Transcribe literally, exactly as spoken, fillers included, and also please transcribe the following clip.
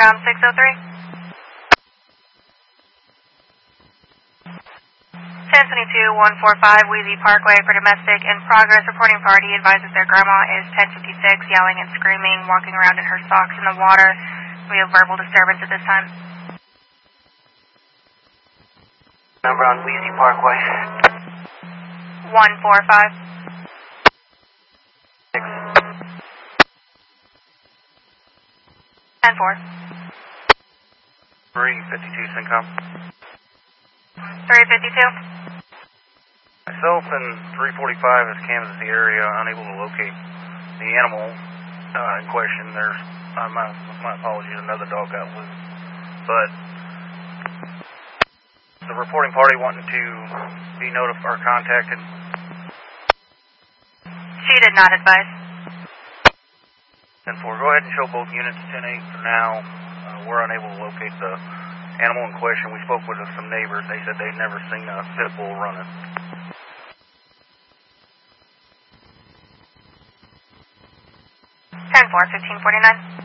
CENTCOM six oh three. ten twenty-two one forty-five, Wheezy Parkway for domestic. In progress, reporting party advises their grandma is ten fifty-six, yelling and screaming, walking around in her socks in the water. We have verbal disturbance at this time. Number on Wheezy Parkway. one forty-five. Six. ten four. three fifty-two, CENTCOM. three fifty-two. Myself and three forty-five is canvassing the area, unable to locate the animal uh, in question. There's, uh, my, my apologies, another dog got loose. But the reporting party wanting to be notified or contacted. She did not advise. ten four, go ahead and show both units ten eight for now. Uh, we're unable to locate the animal in question. We spoke with some neighbors. They said they'd never seen a pit bull running. ten four, fifteen forty-nine.